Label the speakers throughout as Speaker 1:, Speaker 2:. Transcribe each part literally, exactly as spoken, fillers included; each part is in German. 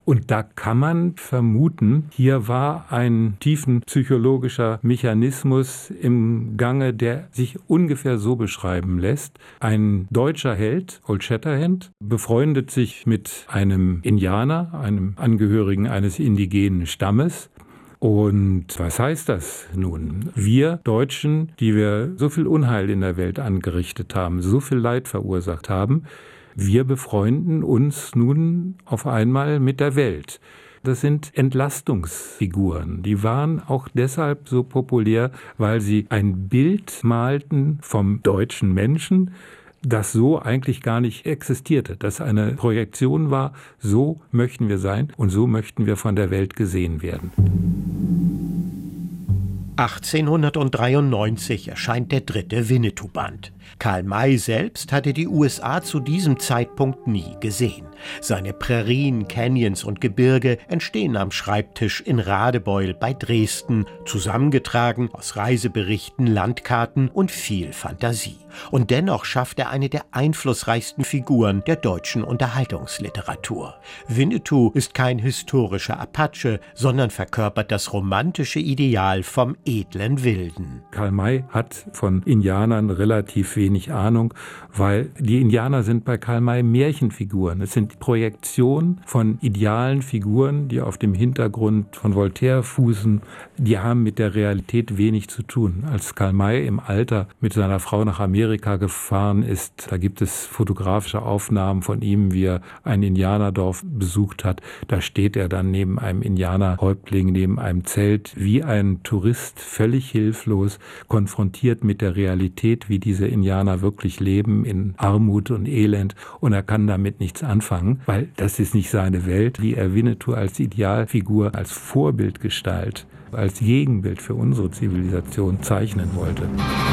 Speaker 1: Und da kann man vermuten, hier war ein tiefenpsychologischer Mechanismus im Gange, der sich ungefähr so beschreiben lässt. Ein deutscher Held, Old Shatterhand, befreundet sich mit einem Indianer, einem Angehörigen eines indigenen Stammes. Und was heißt das nun? Wir Deutschen, die wir so viel Unheil in der Welt angerichtet haben, so viel Leid verursacht haben, wir befreunden uns nun auf einmal mit der Welt. Das sind Entlastungsfiguren. Die waren auch deshalb so populär, weil sie ein Bild malten vom deutschen Menschen, das so eigentlich gar nicht existierte, das eine Projektion war, so möchten wir sein und so möchten wir von der Welt gesehen werden.
Speaker 2: achtzehnhundertdreiundneunzig erscheint der dritte Winnetou-Band. Karl May selbst hatte die U S A zu diesem Zeitpunkt nie gesehen. Seine Prärien, Canyons und Gebirge entstehen am Schreibtisch in Radebeul bei Dresden, zusammengetragen aus Reiseberichten, Landkarten und viel Fantasie. Und dennoch schafft er eine der einflussreichsten Figuren der deutschen Unterhaltungsliteratur. Winnetou ist kein historischer Apache, sondern verkörpert das romantische Ideal vom edlen Wilden.
Speaker 1: Karl May hat von Indianern relativ wenig Ahnung, weil die Indianer sind bei Karl May Märchenfiguren. Es sind Projektionen von idealen Figuren, die auf dem Hintergrund von Voltaire fußen. Die haben mit der Realität wenig zu tun. Als Karl May im Alter mit seiner Frau nach Amerika gefahren ist, da gibt es fotografische Aufnahmen von ihm, wie er ein Indianerdorf besucht hat. Da steht er dann neben einem Indianerhäuptling, neben einem Zelt, wie ein Tourist, völlig hilflos, konfrontiert mit der Realität, wie diese Indianer wirklich leben, in Armut und Elend. Und er kann damit nichts anfangen, weil das ist nicht seine Welt, wie er Winnetou als Idealfigur, als Vorbildgestalt, als Gegenbild für unsere Zivilisation zeichnen wollte.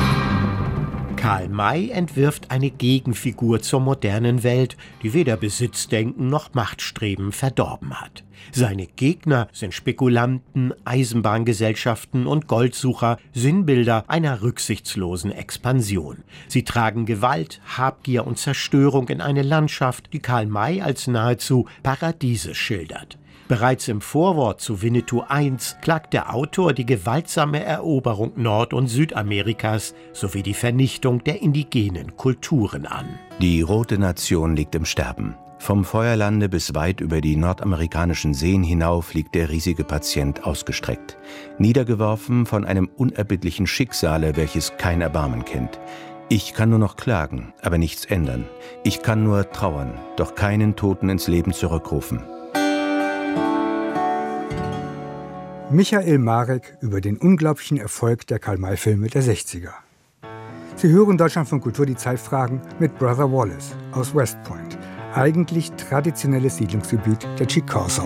Speaker 2: Karl May entwirft eine Gegenfigur zur modernen Welt, die weder Besitzdenken noch Machtstreben verdorben hat. Seine Gegner sind Spekulanten, Eisenbahngesellschaften und Goldsucher, Sinnbilder einer rücksichtslosen Expansion. Sie tragen Gewalt, Habgier und Zerstörung in eine Landschaft, die Karl May als nahezu paradiesisch schildert. Bereits im Vorwort zu Winnetou eins klagt der Autor die gewaltsame Eroberung Nord- und Südamerikas sowie die Vernichtung der indigenen Kulturen an.
Speaker 3: Die Rote Nation liegt im Sterben. Vom Feuerlande bis weit über die nordamerikanischen Seen hinauf liegt der riesige Patient ausgestreckt. Niedergeworfen von einem unerbittlichen Schicksale, welches kein Erbarmen kennt. Ich kann nur noch klagen, aber nichts ändern. Ich kann nur trauern, doch keinen Toten ins Leben zurückrufen.
Speaker 4: Michael Marek über den unglaublichen Erfolg der Karl-May-Filme der sechziger. Sie hören Deutschlandfunk Kultur die Zeitfragen mit Brother Wallace aus West Point, eigentlich traditionelles Siedlungsgebiet der Chickasaw.